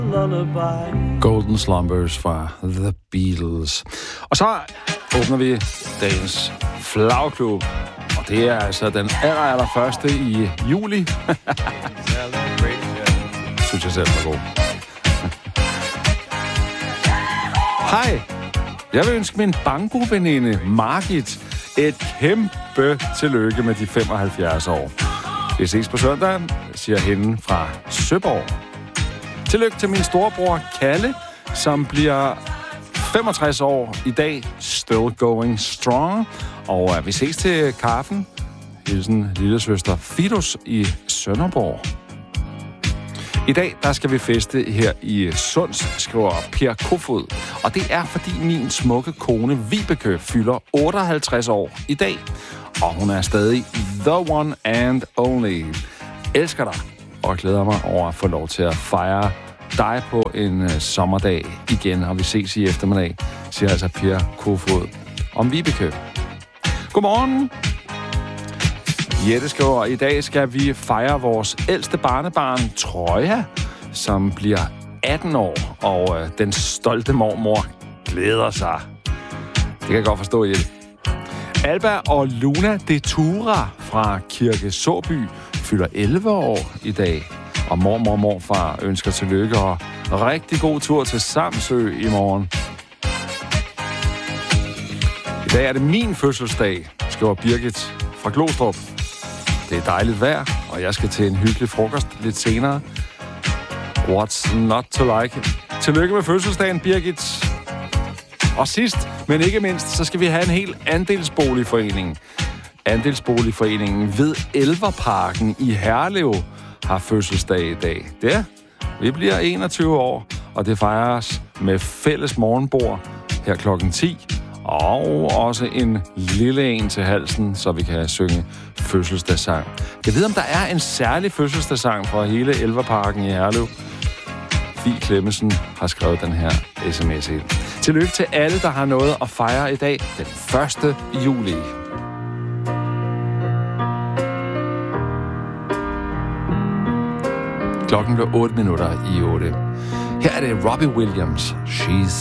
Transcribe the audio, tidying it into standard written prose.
Golden Slumbers fra The Beatles. Og så åbner vi dagens flagklub. Og det er altså den allerførste i juli. Synes jeg selv var god. Hej. Jeg vil ønske min banko-veninde Margit et kæmpe tillykke med de 75 år. Vi ses på søndag, siger hende fra Søborg. Tillykke til min storebror Kalle, som bliver 65 år i dag. Still going strong. Og vi ses til kaffen. Hilsen lillesøster Fidus i Sønderborg. I dag, der skal vi feste her i Sunds, skriver Per Kofod. Og det er, fordi min smukke kone Vibeke fylder 58 år i dag. Og hun er stadig the one and only. Elsker dig, og glæder mig over at få lov til at fejre dig på en sommerdag igen. Og vi ses i eftermiddag, siger altså Per Kofod om Vibeke. Godmorgen. Jette skriver, i dag skal vi fejre vores ældste barnebarn, Troja, som bliver 18 år, og den stolte mormor glæder sig. Det kan jeg godt forstå, Jette. Alba og Luna de Tura fra Kirke Såby fylder 11 år i dag, og mormor og morfar ønsker tillykke og rigtig god tur til Samsø i morgen. I dag er det min fødselsdag, skriver Birgit fra Glostrup. Det er dejligt vejr, og jeg skal til en hyggelig frokost lidt senere. What's not to like? Tillykke med fødselsdagen, Birgit. Og sidst, men ikke mindst, så skal vi have en hel andelsboligforening. Andelsboligforeningen ved Elverparken i Herlev har fødselsdag i dag. Det vi bliver 21 år, og det fejres med fælles morgenbord her klokken 10. Og også en lille en til halsen, så vi kan synge fødselsdagssang. Jeg ved, om der er en særlig fødselsdagssang fra hele Elverparken i Herlev. Fie Clemmensen har skrevet den her sms ind. Tillykke til alle, der har noget at fejre i dag, den 1. juli. Klokken blev 8 minutter i 8. Her er det Robbie Williams. She's